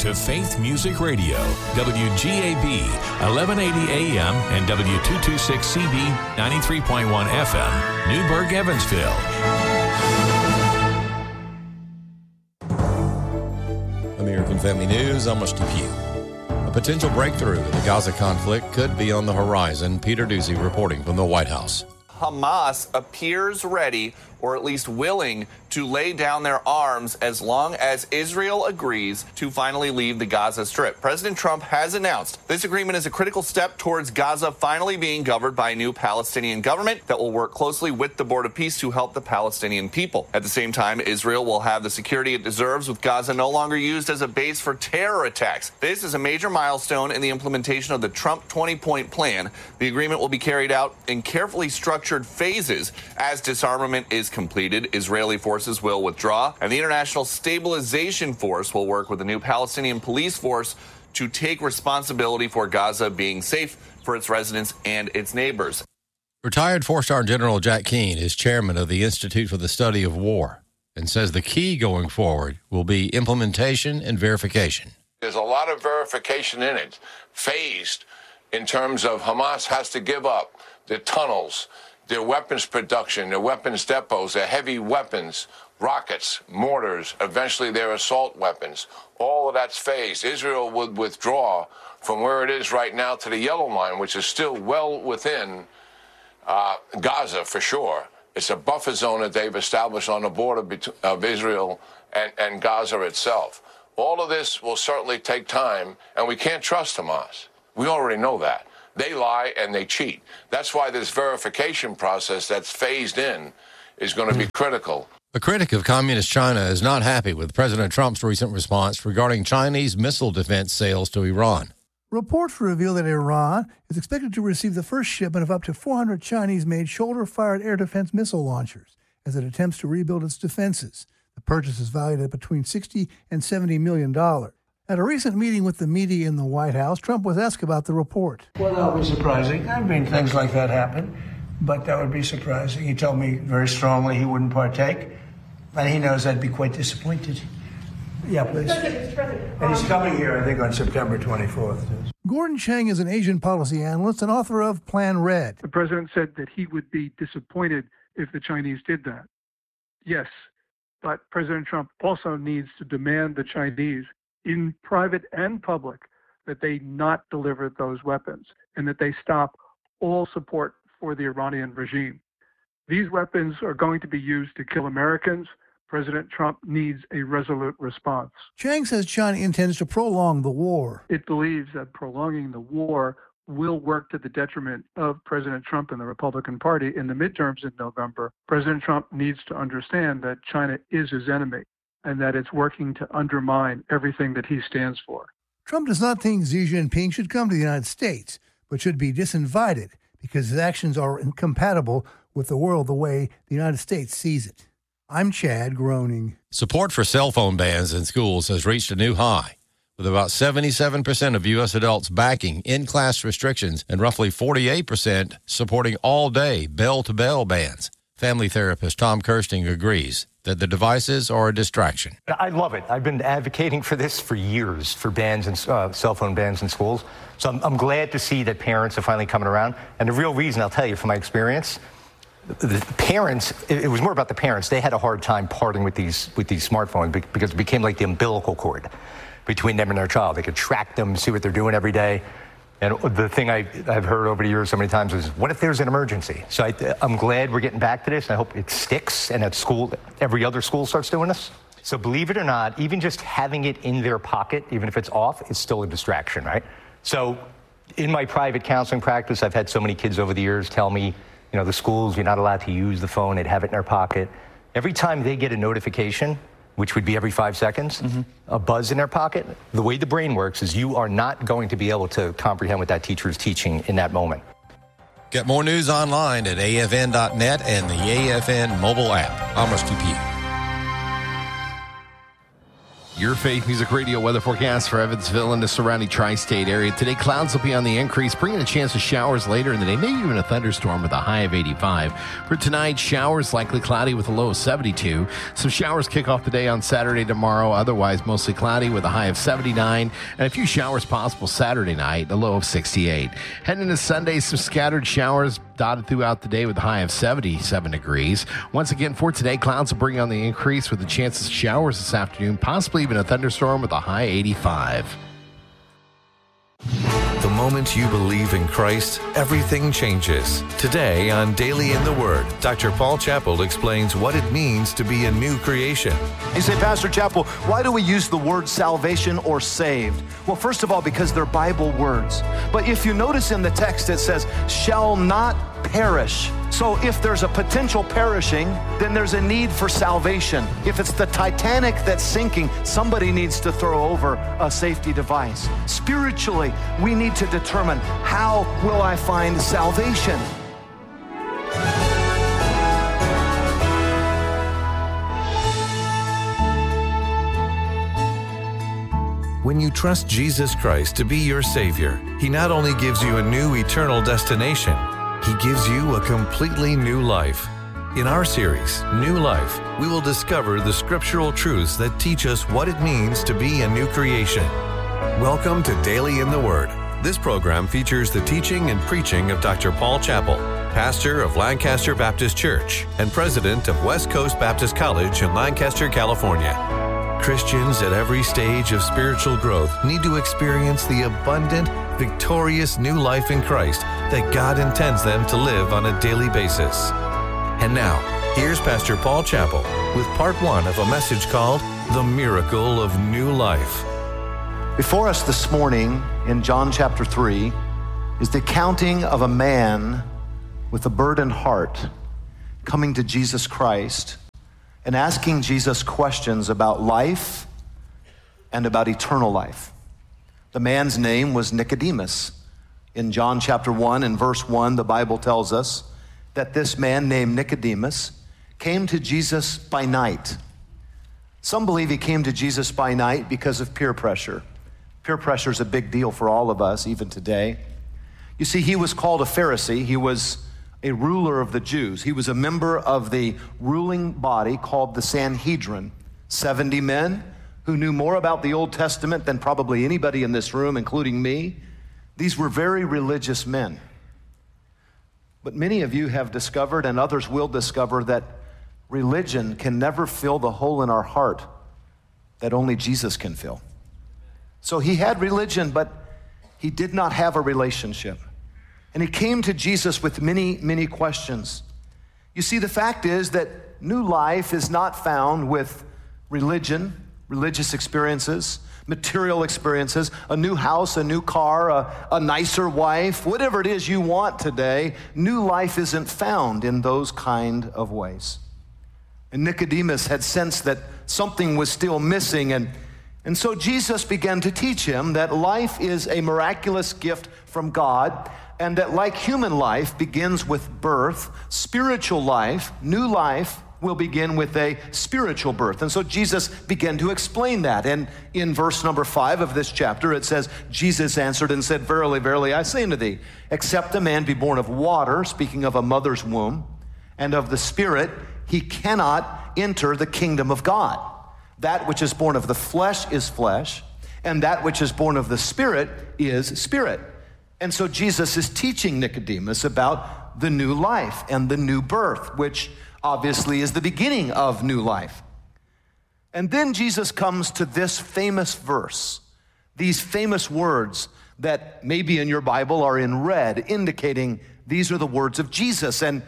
to Faith Music Radio, WGAB, 1180 AM and W226CB, 93.1 FM, Newburgh, Evansville. American Family News, I'm Steve Pugh. A potential breakthrough in the Gaza conflict could be on the horizon. Peter Doocy reporting from the White House. Hamas appears ready, or at least willing, to lay down their arms as long as Israel agrees to finally leave the Gaza Strip. President Trump has announced this agreement is a critical step towards Gaza finally being governed by a new Palestinian government that will work closely with the Board of Peace to help the Palestinian people. At the same time, Israel will have the security it deserves, with Gaza no longer used as a base for terror attacks. This is a major milestone in the implementation of the Trump 20-point plan. The agreement will be carried out in carefully structured phases. As disarmament is completed, Israeli forces will withdraw, and the International Stabilization Force will work with the new Palestinian police force to take responsibility for Gaza being safe for its residents and its neighbors. Retired four-star General Jack Keane is chairman of the Institute for the Study of War and says the key going forward will be implementation and verification. There's a lot of verification in it, phased in terms of Hamas has to give up their tunnels, their weapons production, their weapons depots, their heavy weapons, rockets, mortars, eventually their assault weapons. All of that's phased. Israel would withdraw from where it is right now to the yellow line, which is still well within Gaza for sure. It's a buffer zone that they've established on the border of Israel and Gaza itself. All of this will certainly take time, and we can't trust Hamas. We already know that. They lie and they cheat. That's why this verification process that's phased in is going to be critical. A critic of Communist China is not happy with President Trump's recent response regarding Chinese missile defense sales to Iran. Reports reveal that Iran is expected to receive the first shipment of up to 400 Chinese-made shoulder-fired air defense missile launchers as it attempts to rebuild its defenses. The purchase is valued at between $60 and $70 million. At a recent meeting with the media in the White House, Trump was asked about the report. Well, that would be surprising. I mean, things like that happen, but that would be surprising. He told me very strongly he wouldn't partake, and he knows I'd be quite disappointed. Yeah, please. And he's coming here, I think, on September 24th. Gordon Chang is an Asian policy analyst and author of Plan Red. The president said that he would be disappointed if the Chinese did that. Yes, but President Trump also needs to demand the Chinese, in private and public, that they not deliver those weapons and that they stop all support for the Iranian regime. These weapons are going to be used to kill Americans. President Trump needs a resolute response. Chang says China intends to prolong the war. It believes that prolonging the war will work to the detriment of President Trump and the Republican Party in the midterms in November. President Trump needs to understand that China is his enemy and that it's working to undermine everything that he stands for. Trump does not think Xi Jinping should come to the United States, but should be disinvited because his actions are incompatible with the world the way the United States sees it. I'm Chad Groening. Support for cell phone bans in schools has reached a new high, with about 77% of U.S. adults backing in-class restrictions and roughly 48% supporting all-day bell-to-bell bans. Family therapist Tom Kirsting agrees that the devices are a distraction. I love it. I've been advocating for this for years, for bans and cell phone bans in schools. So I'm glad to see that parents are finally coming around. And the real reason, I'll tell you from my experience, the parents, it was more about the parents. They had a hard time parting with these smartphones because it became like the umbilical cord between them and their child. They could track them, see what they're doing every day. And the thing I've heard over the years so many times is, what if there's an emergency? So I'm glad we're getting back to this. I hope it sticks, and at school, every other school starts doing this. So believe it or not, even just having it in their pocket, even if it's off, is still a distraction, right? So in my private counseling practice, I've had so many kids over the years tell me, you know, the schools, you're not allowed to use the phone. They'd have it in their pocket. Every time they get a notification, which would be every 5 seconds, a buzz in their pocket, the way the brain works is you are not going to be able to comprehend what that teacher is teaching in that moment. Get more news online at afn.net and the AFN mobile app. I'm Rusty Pugh. Your Faith Music Radio weather forecast for Evansville and the surrounding tri-state area. Today, clouds will be on the increase, bringing a chance of showers later in the day, maybe even a thunderstorm with a high of 85. For tonight, showers likely cloudy with a low of 72. Some showers kick off the day on Saturday tomorrow, otherwise mostly cloudy with a high of 79. And a few showers possible Saturday night, a low of 68. Heading into Sunday, some scattered showers dotted throughout the day with a high of 77 degrees. Once again, for today, clouds will bring on the increase with the chances of showers this afternoon, possibly even a thunderstorm with a high 85. The moment you believe in Christ, everything changes. Today on Daily in the Word, Dr. Paul Chappell explains what it means to be a new creation. You say, Pastor Chappell, why do we use the word salvation or saved? Well, first of all, because they're Bible words. But if you notice in the text, it says, shall not perish. So if there's a potential perishing, then there's a need for salvation. If it's the Titanic that's sinking, somebody needs to throw over a safety device. Spiritually, we need to determine, how will I find salvation? When you trust Jesus Christ to be your Savior, He not only gives you a new eternal destination, He gives you a completely new life. In our series, New Life, we will discover the scriptural truths that teach us what it means to be a new creation. Welcome to Daily in the Word. This program features the teaching and preaching of Dr. Paul Chappell, pastor of Lancaster Baptist Church and president of West Coast Baptist College in Lancaster, California. Christians at every stage of spiritual growth need to experience the abundant, victorious new life in Christ that God intends them to live on a daily basis. And now, here's Pastor Paul Chappell with part 1 of a message called The Miracle of New Life. Before us this morning in John chapter 3 is the accounting of a man with a burdened heart coming to Jesus Christ and asking Jesus questions about life and about eternal life. The man's name was Nicodemus. In John chapter 1 and verse 1, the Bible tells us that this man named Nicodemus came to Jesus by night. Some believe he came to Jesus by night because of peer pressure. Peer pressure is a big deal for all of us, even today. You see, he was called a Pharisee. He was a ruler of the Jews. He was a member of the ruling body called the Sanhedrin. 70 men who knew more about the Old Testament than probably anybody in this room, including me. These were very religious men. But many of you have discovered, and others will discover, that religion can never fill the hole in our heart that only Jesus can fill. So he had religion, but he did not have a relationship. And he came to Jesus with many, many questions. You see, the fact is that new life is not found with religion, religious experiences, material experiences, a new house, a new car, a nicer wife, whatever it is you want today. New life isn't found in those kind of ways. And Nicodemus had sensed that something was still missing, and so Jesus began to teach him that life is a miraculous gift from God, and that like human life begins with birth, spiritual life, new life, will begin with a spiritual birth. And so Jesus began to explain that. And in verse number 5 of this chapter, it says, Jesus answered and said, verily, verily, I say unto thee, except a man be born of water, speaking of a mother's womb, and of the Spirit, he cannot enter the kingdom of God. That which is born of the flesh is flesh, and that which is born of the Spirit is spirit. And so Jesus is teaching Nicodemus about the new life and the new birth, which obviously is the beginning of new life. And then Jesus comes to this famous verse, these famous words that maybe in your Bible are in red, indicating these are the words of Jesus. And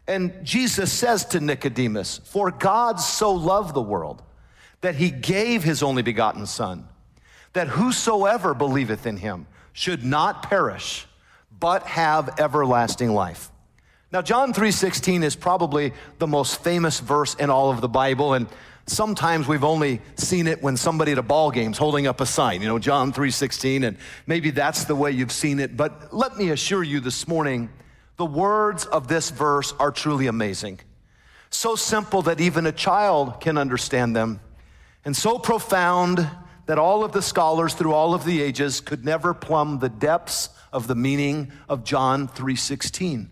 Jesus says to Nicodemus, for God so loved the world that he gave his only begotten Son, that whosoever believeth in him should not perish, but have everlasting life. Now, John 3:16 is probably the most famous verse in all of the Bible, and sometimes we've only seen it when somebody at a ball game's holding up a sign, John 3:16, and maybe that's the way you've seen it. But let me assure you this morning, the words of this verse are truly amazing. So simple that even a child can understand them. and so profound that all of the scholars through all of the ages could never plumb the depths of the meaning of John 3:16.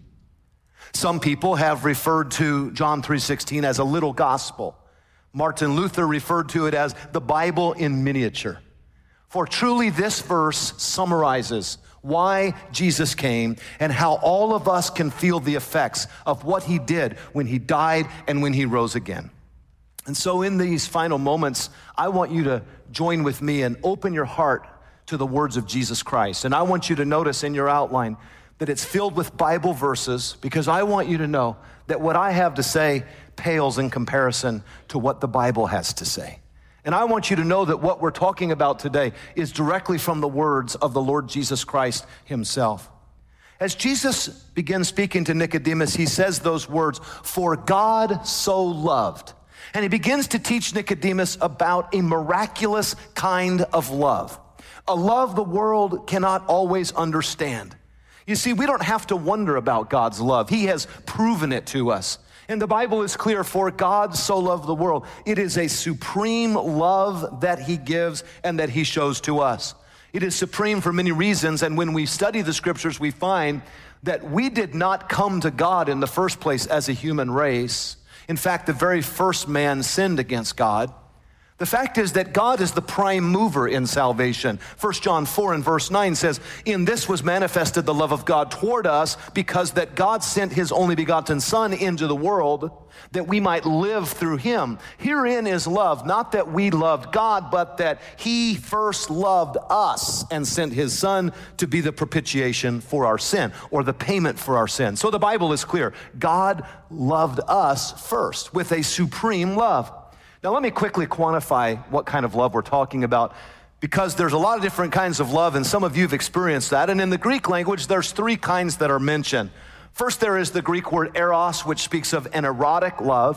Some people have referred to John 3:16 as a little gospel. Martin Luther referred to it as the Bible in miniature. For truly this verse summarizes why Jesus came and how all of us can feel the effects of what he did when he died and when he rose again. And so in these final moments, I want you to join with me and open your heart to the words of Jesus Christ. And I want you to notice in your outline that it's filled with Bible verses, because I want you to know that what I have to say pales in comparison to what the Bible has to say. And I want you to know that what we're talking about today is directly from the words of the Lord Jesus Christ himself. As Jesus begins speaking to Nicodemus, he says those words, "For God so loved." And he begins to teach Nicodemus about a miraculous kind of love, a love the world cannot always understand. You see, we don't have to wonder about God's love. He has proven it to us. And the Bible is clear, for God so loved the world. It is a supreme love that he gives and that he shows to us. It is supreme for many reasons, and when we study the scriptures, we find that we did not come to God in the first place as a human race. In fact, the very first man sinned against God. The fact is that God is the prime mover in salvation. 1 John 4 and verse 9 says, "In this was manifested the love of God toward us, because that God sent his only begotten Son into the world, that we might live through him. Herein is love, not that we loved God, but that he first loved us and sent his Son to be the propitiation for our sin," or the payment for our sin. So the Bible is clear. God loved us first with a supreme love. Now, let me quickly quantify what kind of love we're talking about, because there's a lot of different kinds of love, and some of you have experienced that. And in the Greek language, there's three kinds that are mentioned. First, there is the Greek word eros, which speaks of an erotic love.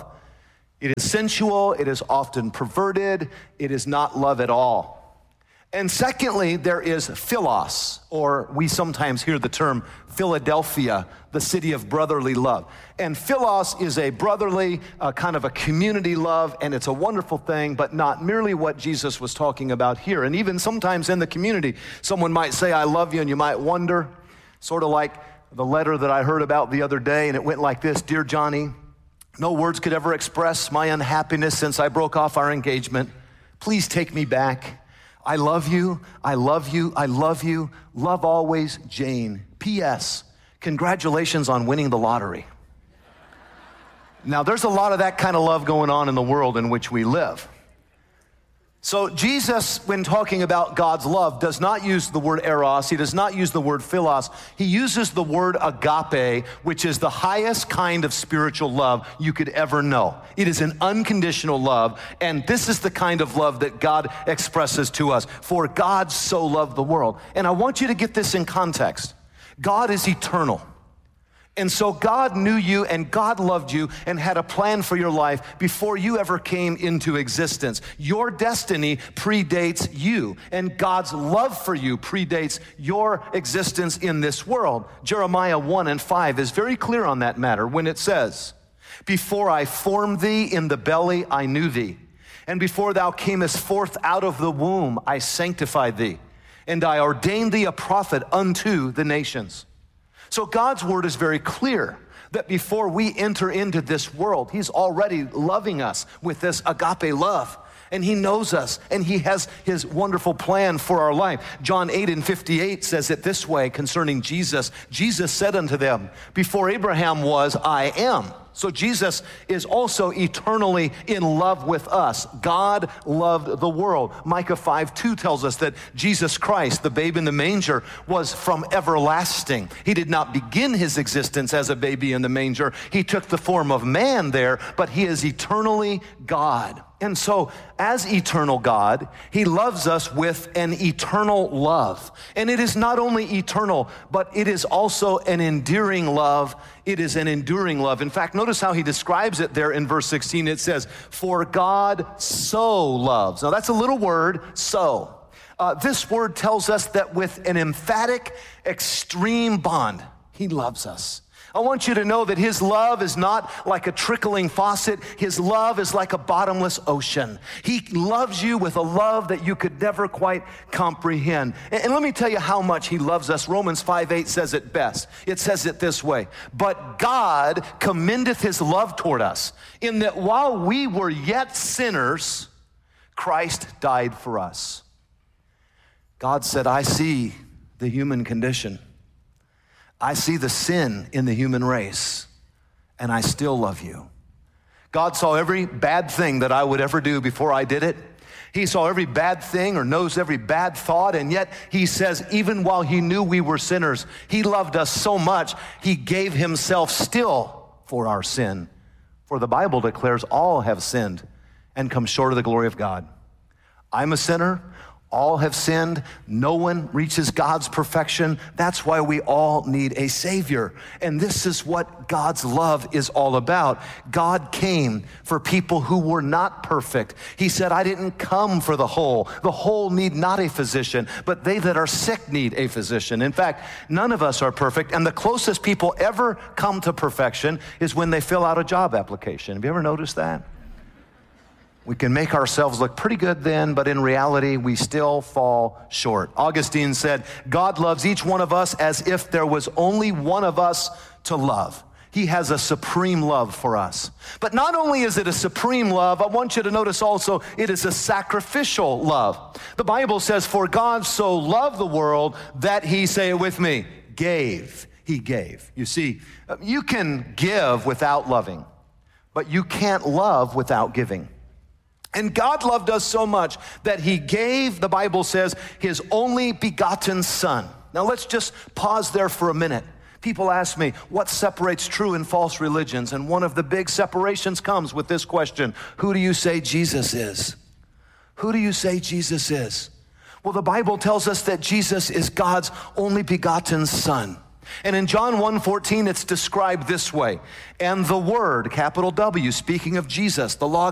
It is sensual, it is often perverted, it is not love at all. And secondly, there is philos, or we sometimes hear the term Philadelphia, the city of brotherly love. And philos is a brotherly, kind of a community love, and it's a wonderful thing, but not merely what Jesus was talking about here. And even sometimes in the community, someone might say, "I love you," and you might wonder, sort of like the letter that I heard about the other day, and it went like this: "Dear Johnny, no words could ever express my unhappiness since I broke off our engagement. Please take me back. I love you, I love you, I love you. Love always, Jane. P.S. Congratulations on winning the lottery." Now, there's a lot of that kind of love going on in the world in which we live. So Jesus, when talking about God's love, does not use the word eros. He does not use the word philos. He uses the word agape, which is the highest kind of spiritual love you could ever know. It is an unconditional love, and this is the kind of love that God expresses to us. For God so loved the world. And I want you to get this in context. God is eternal. And so God knew you and God loved you and had a plan for your life before you ever came into existence. Your destiny predates you, and God's love for you predates your existence in this world. Jeremiah 1 and 5 is very clear on that matter when it says, "Before I formed thee in the belly, I knew thee. And before thou camest forth out of the womb, I sanctified thee. And I ordained thee a prophet unto the nations." So God's word is very clear that before we enter into this world, he's already loving us with this agape love. And he knows us, and he has his wonderful plan for our life. John 8 and 58 says it this way concerning Jesus. Jesus said unto them, "Before Abraham was, I am." So Jesus is also eternally in love with us. God loved the world. Micah 5:2 tells us that Jesus Christ, the babe in the manger, was from everlasting. He did not begin his existence as a baby in the manger. He took the form of man there, but he is eternally God. And so, as eternal God, he loves us with an eternal love. And it is not only eternal, but it is also an endearing love. It is an enduring love. In fact, notice how he describes it there in verse 16. It says, "For God so loves." Now, that's a little word, so. This word tells us that with an emphatic, extreme bond, he loves us. I want you to know that his love is not like a trickling faucet. His love is like a bottomless ocean. He loves you with a love that you could never quite comprehend. And let me tell you how much he loves us. Romans 5:8 says it best. It says it this way: but God commendeth his love toward us, in that while we were yet sinners, Christ died for us. God said, I see the human condition. I see the sin in the human race, and I still love you. God saw every bad thing that I would ever do before I did it. He saw every bad thing or knows every bad thought, and yet he says, even while he knew we were sinners, he loved us so much, he gave himself still for our sin. For the Bible declares all have sinned and come short of the glory of God. I'm a sinner. All have sinned. No one reaches God's perfection. That's why we all need a Savior. And this is what God's love is all about. God came for people who were not perfect. He said, I didn't come for the whole. The whole need not a physician, but they that are sick need a physician. In fact, none of us are perfect. And the closest people ever come to perfection is when they fill out a job application. Have you ever noticed that? We can make ourselves look pretty good then, but in reality, we still fall short. Augustine said, God loves each one of us as if there was only one of us to love. He has a supreme love for us. But not only is it a supreme love, I want you to notice also it is a sacrificial love. The Bible says, for God so loved the world that he, say it with me, gave. He gave. You see, you can give without loving, but you can't love without giving. And God loved us so much that he gave, the Bible says, his only begotten son. Now let's just pause there for a minute. People ask me, what separates true and false religions? And one of the big separations comes with this question: who do you say Jesus is? Who do you say Jesus is? Well, the Bible tells us that Jesus is God's only begotten son. And in John 1:14, it's described this way: and the Word, capital W, speaking of Jesus, the Logos,